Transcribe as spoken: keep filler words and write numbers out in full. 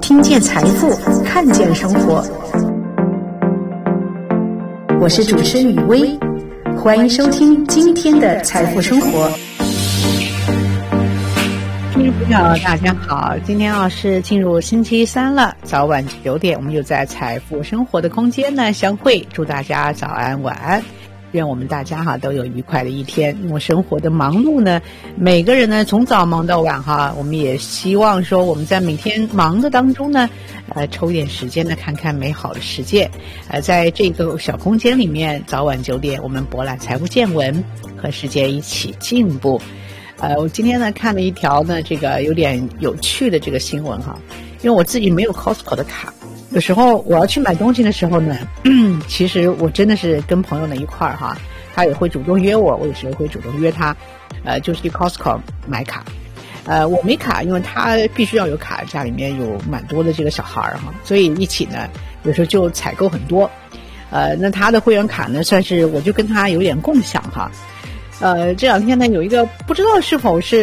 听见财富，看见生活。我是主持人雨薇，欢迎收听今天的财富生活。 听众朋友大家好，今天啊是进入星期三了，早晚九点我们又在财富生活的空间呢相会，祝大家早安晚安，愿我们大家哈都有愉快的一天。因为生活的忙碌呢，每个人呢从早忙到晚哈，我们也希望说我们在每天忙的当中呢，呃，抽一点时间呢看看美好的世界。呃，在这个小空间里面，早晚九点我们博览财富见闻，和世界一起进步。呃，我今天呢看了一条呢这个有点有趣的这个新闻哈，因为我自己没有 Costco 的卡。有时候我要去买东西的时候呢，其实我真的是跟朋友呢一块儿哈，他也会主动约我，我有时候会主动约他，呃，就是去 Costco 买卡。呃，我没卡，因为他必须要有卡，家里面有蛮多的这个小孩儿哈，所以一起呢，有时候就采购很多。呃，那他的会员卡呢，算是我就跟他有点共享哈。呃，这两天呢，有一个不知道是否是